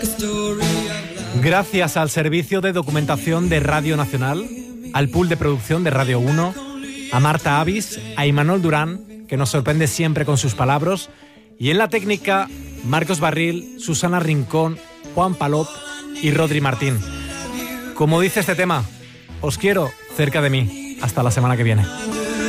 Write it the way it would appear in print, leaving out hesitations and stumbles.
Gracias al servicio de documentación de Radio Nacional, al pool de producción de Radio 1, a Marta Avis, a Imanol Durán, que nos sorprende siempre con sus palabras, y en la técnica, Marcos Barril, Susana Rincón, Juan Palop y Rodri Martín. Como dice este tema, os quiero cerca de mí. Hasta la semana que viene.